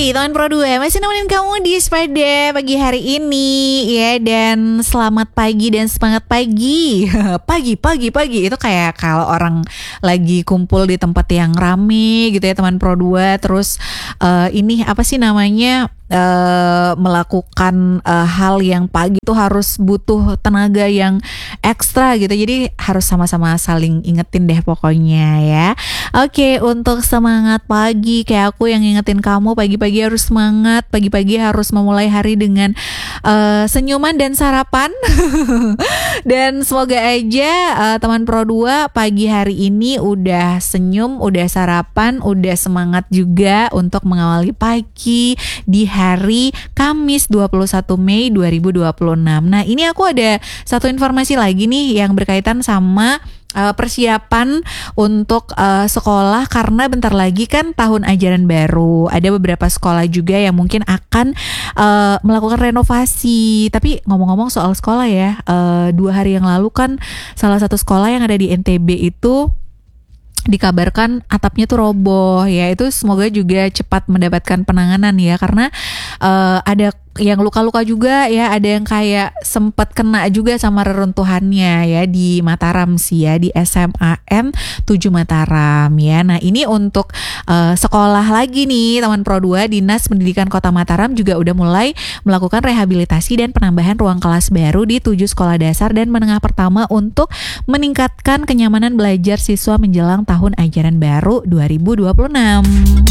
teman Pro 2 masih nemenin kamu di Sepeda pagi hari ini ya. Dan selamat pagi dan semangat pagi. Pagi itu kayak kalau orang lagi kumpul di tempat yang rame gitu ya teman Pro 2. Terus ini apa sih namanya, melakukan hal yang pagi itu harus butuh tenaga yang ekstra gitu. Jadi harus sama-sama saling ingetin deh pokoknya ya. Oke, untuk semangat pagi kayak aku yang ingetin kamu, pagi-pagi harus semangat, pagi-pagi harus memulai hari dengan senyuman dan sarapan. Dan semoga aja teman Pro 2 pagi hari ini udah senyum, udah sarapan, udah semangat juga untuk mengawali pagi di hari Kamis 21 Mei 2026. Nah, ini aku ada satu informasi lagi nih yang berkaitan sama persiapan untuk sekolah, karena bentar lagi kan tahun ajaran baru. Ada beberapa sekolah juga yang mungkin akan melakukan renovasi. Tapi ngomong-ngomong soal sekolah ya, 2 hari yang lalu kan salah satu sekolah yang ada di NTB itu dikabarkan atapnya tuh roboh ya. Itu semoga juga cepat mendapatkan penanganan ya, karena ada yang luka-luka juga ya, ada yang kayak sempat kena juga sama reruntuhannya ya di Mataram sih ya, di SMAN 7 Mataram ya. Nah, ini untuk sekolah lagi nih teman Pro 2, Dinas Pendidikan Kota Mataram juga udah mulai melakukan rehabilitasi dan penambahan ruang kelas baru di 7 sekolah dasar dan menengah pertama untuk meningkatkan kenyamanan belajar siswa menjelang tahun ajaran baru 2026.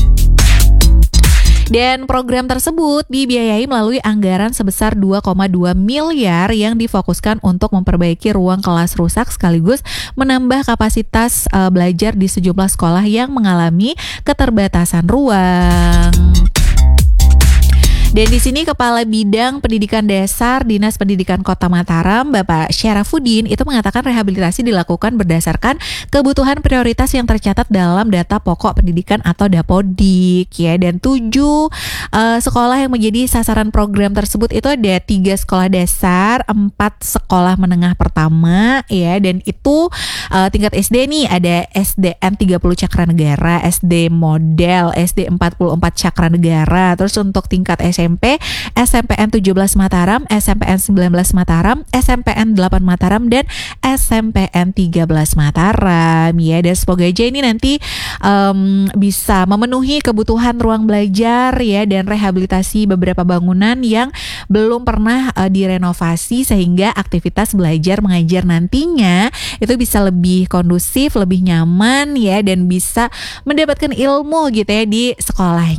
Dan program tersebut dibiayai melalui anggaran sebesar 2,2 miliar yang difokuskan untuk memperbaiki ruang kelas rusak sekaligus menambah kapasitas belajar di sejumlah sekolah yang mengalami keterbatasan ruang. Dan di sini Kepala Bidang Pendidikan Dasar Dinas Pendidikan Kota Mataram, Bapak Syarafuddin, itu mengatakan rehabilitasi dilakukan berdasarkan kebutuhan prioritas yang tercatat dalam data pokok pendidikan atau Dapodik ya. Dan 7 sekolah yang menjadi sasaran program tersebut itu ada 3 sekolah dasar, 4 sekolah menengah pertama ya. Dan itu tingkat SD nih ada SDN 30 Cakra Negara, SD Model, SD 44 Cakra Negara. Terus untuk tingkat SMP, SMPN 17 Mataram, SMPN 19 Mataram, SMPN 8 Mataram, dan SMPN 13 Mataram ya. Dan semoga aja ini nanti bisa memenuhi kebutuhan ruang belajar ya, dan rehabilitasi beberapa bangunan yang belum pernah direnovasi, sehingga aktivitas belajar mengajar nantinya itu bisa lebih kondusif, lebih nyaman ya, dan bisa mendapatkan ilmu gitu ya di sekolahnya.